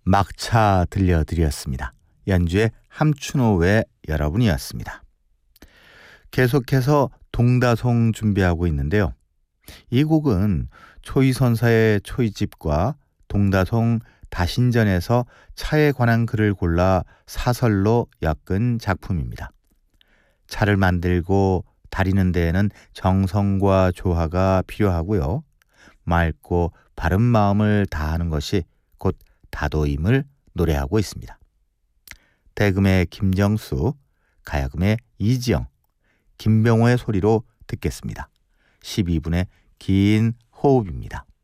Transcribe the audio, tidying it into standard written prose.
막차 들려드렸습니다. 연주의 함춘호의 여러분이었습니다. 계속해서 동다송 준비하고 있는데요. 이 곡은 초이선사의 초이집과 동다송 다신전에서 차에 관한 글을 골라 사설로 엮은 작품입니다. 차를 만들고 다리는 데에는 정성과 조화가 필요하고요. 맑고 바른 마음을 다하는 것이 곧 다도임을 노래하고 있습니다. 대금의 김정수, 가야금의 이지영, 김병호의 소리로 듣겠습니다. 12분의 긴 호흡입니다.